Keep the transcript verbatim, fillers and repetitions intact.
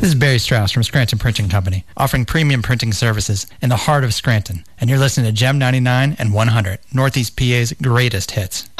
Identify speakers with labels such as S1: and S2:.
S1: This is Barry Strauss from Scranton Printing Company, offering premium printing services in the heart of Scranton. And you're listening to Gem ninety-nine and one hundred, Northeast P A's greatest hits.